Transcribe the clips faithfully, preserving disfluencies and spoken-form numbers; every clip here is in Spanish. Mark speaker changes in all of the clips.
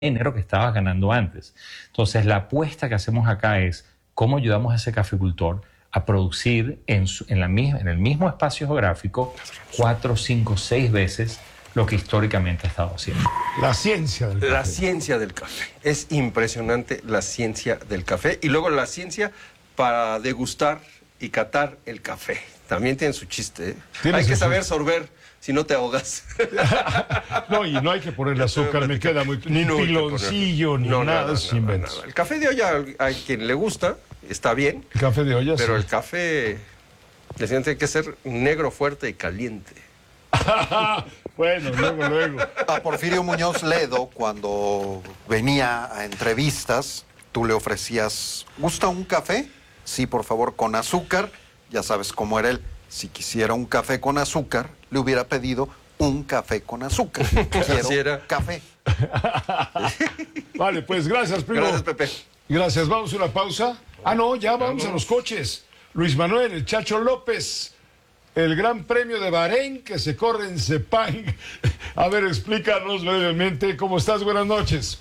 Speaker 1: dinero que estabas ganando antes. Entonces, la apuesta que hacemos acá es cómo ayudamos a ese caficultor a producir en, su, en, la misma, en el mismo espacio geográfico cuatro, cinco, seis veces lo que históricamente ha estado haciendo.
Speaker 2: La ciencia del café.
Speaker 3: La ciencia del café. Es impresionante la ciencia del café. Y luego la ciencia para degustar y catar el café. También tiene su chiste, ¿eh? Hay que saber sorber, si no te ahogas.
Speaker 2: No, y no hay que ponerle azúcar, me queda muy... Ni
Speaker 3: no
Speaker 2: piloncillo, ni
Speaker 3: no,
Speaker 2: nada,
Speaker 3: no, no,
Speaker 2: es
Speaker 3: no,
Speaker 2: invento.
Speaker 3: no, no. El café de olla, a quien le gusta, está bien.
Speaker 2: El café de olla,
Speaker 3: Pero
Speaker 2: sí.
Speaker 3: el café, decían, tiene que ser negro, fuerte y caliente.
Speaker 2: Bueno, luego, luego.
Speaker 4: A Porfirio Muñoz Ledo, cuando venía a entrevistas, tú le ofrecías, ¿gusta un café? Sí, por favor, con azúcar. Ya sabes cómo era él. Si quisiera un café con azúcar, le hubiera pedido un café con azúcar. Quiero
Speaker 3: Así era.
Speaker 4: café.
Speaker 2: Vale, pues gracias, primo.
Speaker 3: Gracias, Pepe.
Speaker 2: Gracias, vamos a una pausa. Ah, no, ya vamos a los coches. Luis Manuel, el Chacho López, el Gran Premio de Bahrein que se corre en Sepang. A ver, explícanos brevemente cómo estás. Buenas noches.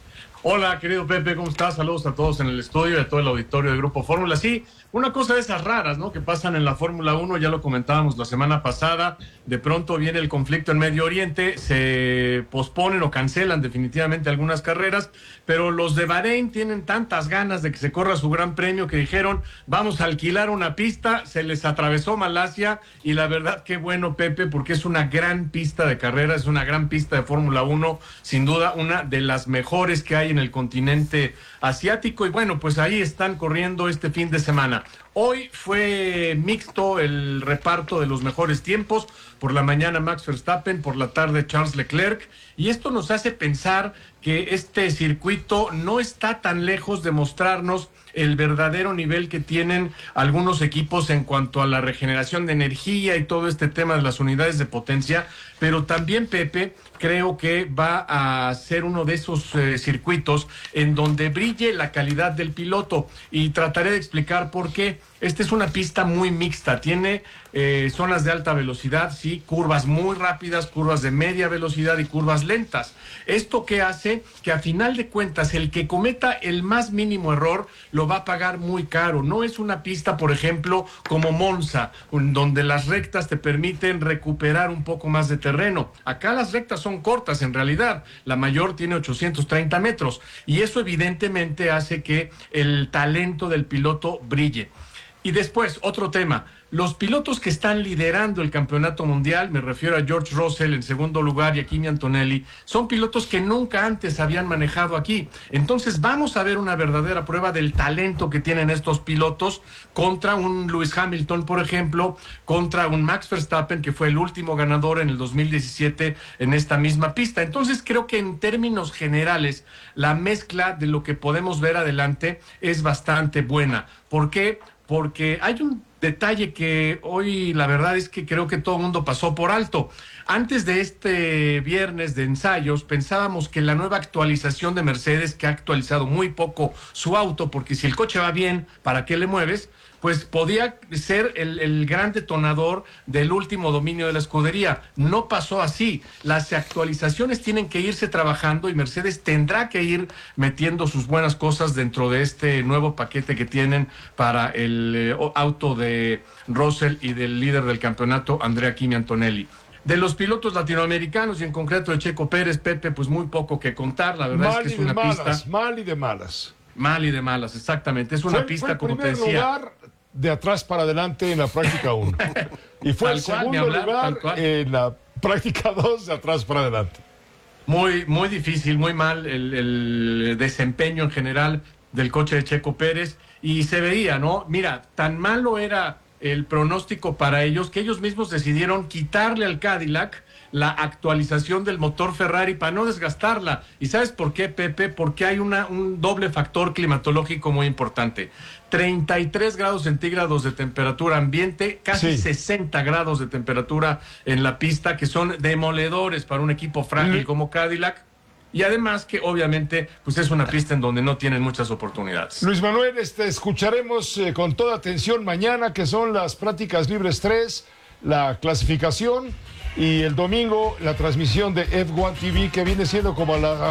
Speaker 5: Hola, querido Pepe, ¿cómo estás? Saludos a todos en el estudio y a todo el auditorio de Grupo Fórmula. Sí, una cosa de esas raras, ¿no?, que pasan en la Fórmula uno, ya lo comentábamos la semana pasada. De pronto viene el conflicto en Medio Oriente, se posponen o cancelan definitivamente algunas carreras, pero los de Bahrein tienen tantas ganas de que se corra su Gran Premio que dijeron, vamos a alquilar una pista. Se les atravesó Malasia y la verdad, qué bueno, Pepe, porque es una gran pista de carrera, es una gran pista de Fórmula uno, sin duda una de las mejores que hay en el continente asiático. Y bueno, pues ahí están corriendo este fin de semana. Hoy fue mixto el reparto de los mejores tiempos. Por la mañana Max Verstappen, por la tarde Charles Leclerc. Y esto nos hace pensar que este circuito no está tan lejos de mostrarnos el verdadero nivel que tienen algunos equipos en cuanto a la regeneración de energía y todo este tema de las unidades de potencia. Pero también, Pepe, creo que va a ser uno de esos eh, circuitos en donde brille la calidad del piloto. Y trataré de explicar por qué. Esta es una pista muy mixta, tiene eh, zonas de alta velocidad, sí, curvas muy rápidas, curvas de media velocidad y curvas lentas. ¿Esto qué hace? Que a final de cuentas el que cometa el más mínimo error lo va a pagar muy caro. No es una pista, por ejemplo, como Monza, donde las rectas te permiten recuperar un poco más de terreno. Acá las rectas son cortas en realidad, la mayor tiene ochocientos treinta metros y eso evidentemente hace que el talento del piloto brille. Y después, otro tema, los pilotos que están liderando el campeonato mundial, me refiero a George Russell en segundo lugar y a Kimi Antonelli, son pilotos que nunca antes habían manejado aquí. Entonces vamos a ver una verdadera prueba del talento que tienen estos pilotos contra un Lewis Hamilton, por ejemplo, contra un Max Verstappen, que fue el último ganador en el dos mil diecisiete en esta misma pista. Entonces creo que en términos generales, la mezcla de lo que podemos ver adelante es bastante buena. ¿Por qué? Porque hay un detalle que hoy la verdad es que creo que todo el mundo pasó por alto. Antes de este viernes de ensayos pensábamos que la nueva actualización de Mercedes, que ha actualizado muy poco su auto, porque si el coche va bien, ¿para qué le mueves?, pues podía ser el, el gran detonador del último dominio de la escudería. No pasó así. Las actualizaciones tienen que irse trabajando y Mercedes tendrá que ir metiendo sus buenas cosas dentro de este nuevo paquete que tienen para el eh, auto de Russell y del líder del campeonato, Andrea Kimi Antonelli. De los pilotos latinoamericanos y en concreto de Checo Pérez, Pepe, pues muy poco que contar. La verdad
Speaker 2: Mal
Speaker 5: es que es
Speaker 2: y de
Speaker 5: una
Speaker 2: malas,
Speaker 5: pista...
Speaker 2: mal y de malas.
Speaker 5: Mal y de malas, exactamente. Es una
Speaker 2: Fue,
Speaker 5: pista,
Speaker 2: fue
Speaker 5: como te
Speaker 2: primer
Speaker 5: decía...
Speaker 2: lugar de atrás para adelante en la práctica uno. Y fue
Speaker 5: Tal
Speaker 2: el
Speaker 5: cual, ni
Speaker 2: segundo
Speaker 5: hablar,
Speaker 2: lugar
Speaker 5: tal cual.
Speaker 2: en la práctica dos de atrás para adelante.
Speaker 5: Muy, muy difícil, muy mal el, el desempeño en general del coche de Checo Pérez. Y se veía, ¿no? Mira, tan malo era el pronóstico para ellos que ellos mismos decidieron quitarle al Cadillac la actualización del motor Ferrari para no desgastarla. ¿Y sabes por qué, Pepe? Porque hay una, un doble factor climatológico muy importante. treinta y tres grados centígrados de temperatura ambiente, casi
Speaker 2: Sí.
Speaker 5: sesenta grados de temperatura en la pista, que son demoledores para un equipo frágil
Speaker 2: Mm.
Speaker 5: como Cadillac. Y además que obviamente pues es una pista en donde no tienen muchas oportunidades.
Speaker 2: Luis Manuel, este, escucharemos eh, con toda atención mañana, que son las prácticas libres tres, la clasificación, y el domingo la transmisión de F uno T V, que viene siendo como la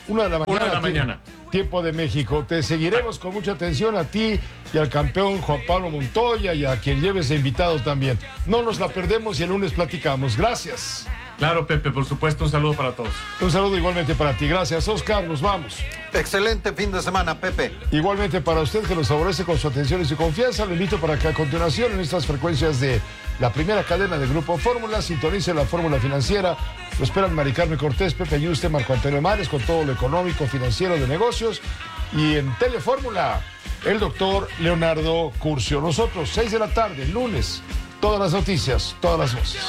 Speaker 2: una de la mañana.
Speaker 5: Una de la mañana.
Speaker 2: Tiempo de México. Te seguiremos con mucha atención a ti y al campeón Juan Pablo Montoya y a quien lleves de invitado también. No nos la perdemos y el lunes platicamos. Gracias.
Speaker 5: Claro, Pepe, por supuesto, un saludo para todos.
Speaker 2: Un saludo igualmente para ti. Gracias, Oscar. Nos vamos.
Speaker 4: Excelente fin de semana, Pepe.
Speaker 2: Igualmente para usted que nos favorece con su atención y su confianza, lo invito para que a continuación en estas frecuencias de la primera cadena de Grupo Fórmula sintonice la fórmula financiera. Lo esperan Mari Carmen Cortés, Pepe Yuste, Marco Antonio Mares con todo lo económico, financiero, de negocios. Y en Telefórmula, el doctor Leonardo Curcio. Nosotros, seis de la tarde, lunes, todas las noticias, todas las voces.